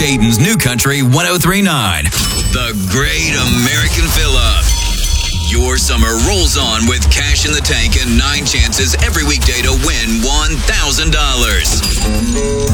Dayton's New Country 103.9. The Great American Fill-Up. Your summer rolls on with cash in the tank and 9 chances every weekday to win $1,000.